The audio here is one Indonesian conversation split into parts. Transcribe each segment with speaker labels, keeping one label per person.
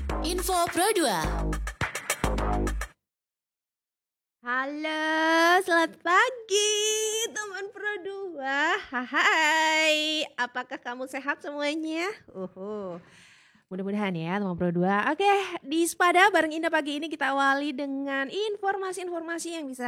Speaker 1: Info Pro 2.
Speaker 2: Halo, selamat pagi teman Pro 2. Hai, apakah kamu sehat semuanya? Mudah-mudahan ya teman Pro 2. Oke, di Spada bareng Indah pagi ini kita awali dengan informasi-informasi yang bisa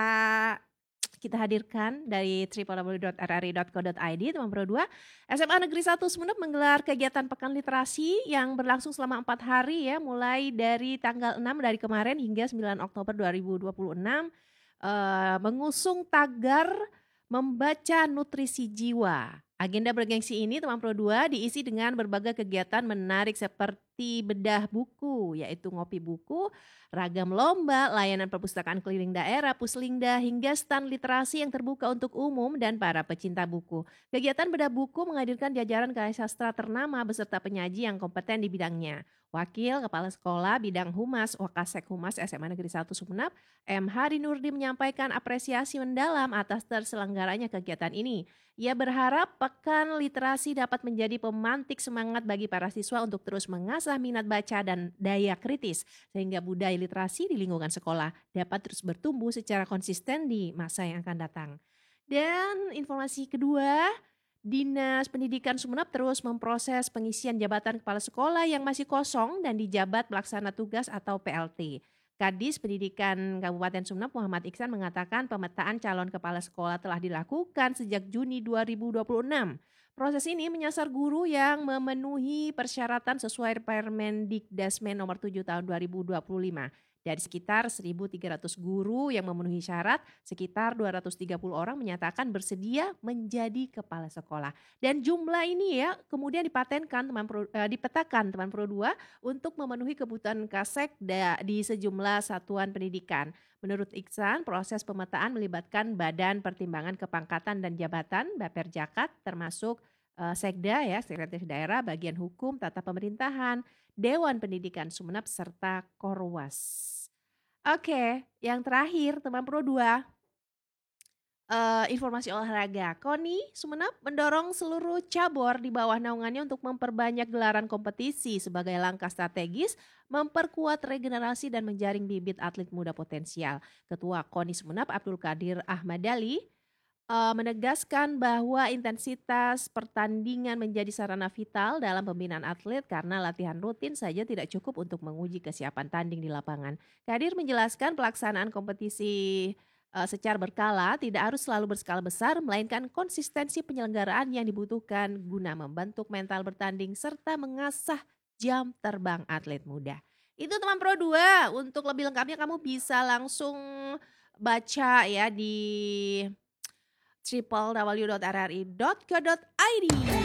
Speaker 2: kita hadirkan dari www.rri.co.id teman Pro 2. SMA Negeri 1 Sumeneb menggelar kegiatan Pekan Literasi yang berlangsung selama 4 hari ya, mulai dari tanggal 6 dari kemarin hingga 9 Oktober 2026, mengusung tagar membaca nutrisi jiwa. Agenda bergengsi ini teman Pro 2 diisi dengan berbagai kegiatan menarik seperti bedah buku, yaitu ngopi buku, ragam lomba, layanan perpustakaan keliling daerah, Puslinda, hingga stand literasi yang terbuka untuk umum dan para pecinta buku. Kegiatan bedah buku menghadirkan jajaran karya sastra ternama beserta penyaji yang kompeten di bidangnya. Wakil Kepala Sekolah Bidang Humas Wakasek Humas SMA Negeri 1 Sumeneb, M. Hari Nurdi menyampaikan apresiasi mendalam atas terselenggaranya kegiatan ini. Ia berharap Pekan Literasi dapat menjadi pemantik semangat bagi para siswa untuk terus mengasah minat baca dan daya kritis, sehingga budaya literasi di lingkungan sekolah dapat terus bertumbuh secara konsisten di masa yang akan datang. Dan informasi kedua, Dinas Pendidikan Sumeneb terus memproses pengisian jabatan kepala sekolah yang masih kosong dan dijabat pelaksana tugas atau PLT. Kadis Pendidikan Kabupaten Sumeneb Muhammad Iksan mengatakan pemetaan calon kepala sekolah telah dilakukan sejak Juni 2026. Proses ini menyasar guru yang memenuhi persyaratan sesuai Permendikdasmen nomor 7 tahun 2025. Dari sekitar 1.300 guru yang memenuhi syarat, sekitar 230 orang menyatakan bersedia menjadi kepala sekolah. Dan jumlah ini ya kemudian dipetakan teman Pro 2 untuk memenuhi kebutuhan Kasek di sejumlah satuan pendidikan. Menurut Iksan, proses pemetaan melibatkan Badan Pertimbangan Kepangkatan dan Jabatan Baperjakat termasuk Sekda ya, Sekretaris Daerah, Bagian Hukum, Tata Pemerintahan, Dewan Pendidikan Sumeneb serta Korwas. Oke, yang terakhir teman Pro 2, informasi olahraga. KONI Sumeneb mendorong seluruh cabur di bawah naungannya untuk memperbanyak gelaran kompetisi sebagai langkah strategis memperkuat regenerasi dan menjaring bibit atlet muda potensial. Ketua KONI Sumeneb Abdul Qadir Ahmadali menegaskan bahwa intensitas pertandingan menjadi sarana vital dalam pembinaan atlet karena latihan rutin saja tidak cukup untuk menguji kesiapan tanding di lapangan. Kadir menjelaskan pelaksanaan kompetisi secara berkala tidak harus selalu berskala besar, melainkan konsistensi penyelenggaraan yang dibutuhkan guna membentuk mental bertanding serta mengasah jam terbang atlet muda. Itu teman Pro 2, untuk lebih lengkapnya kamu bisa langsung baca ya di www.rri.co.id.